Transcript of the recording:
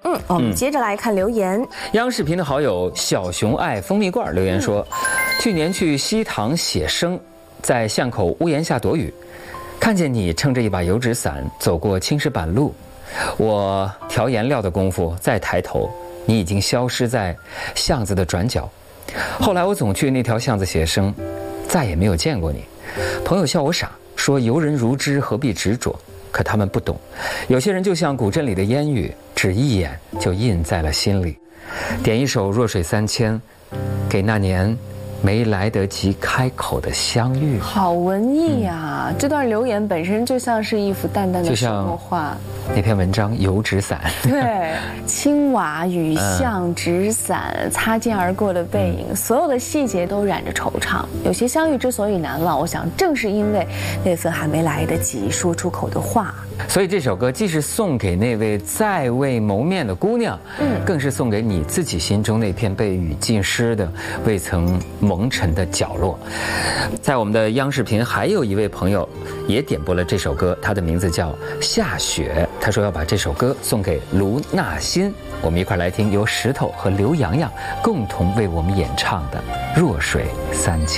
我们接着来看留言。 央视频的好友小熊爱蜂蜜罐留言说，去年去西塘写生，在巷口屋檐下躲雨，看见你撑着一把油纸伞走过青石板路，我调颜料的功夫再抬头，你已经消失在巷子的转角。后来我总去那条巷子写生，再也没有见过你。朋友笑我傻，说游人如织何必执着，可他们不懂，有些人就像古镇里的烟雨，只一眼就印在了心里。点一首《弱水三千》，给那年没来得及开口的相遇。 好文艺啊！这段留言本身就像是一幅淡淡的水墨画。 那篇文章《油纸伞》， 对，青瓦、雨巷、纸伞、擦肩而过的背影，所有的细节都染着惆怅。有些相遇之所以难忘，我想正是因为那份还没来得及说出口的话。 所以这首歌既是送给那位在未谋面的姑娘，更是送给你自己心中那片被雨浸湿的未曾蒙尘的角落。在我们的央视频还有一位朋友也点播了这首歌，他的名字叫夏雪，他说要把这首歌送给卢纳欣。我们一块来听由石头和刘洋洋共同为我们演唱的《弱水三千》。